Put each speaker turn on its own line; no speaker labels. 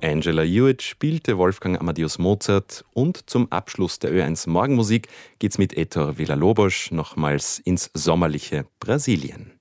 Angela Hewitt spielte Wolfgang Amadeus Mozart und zum Abschluss der Ö1 Morgenmusik geht's mit Héctor Villa-Lobos nochmals ins sommerliche Brasilien.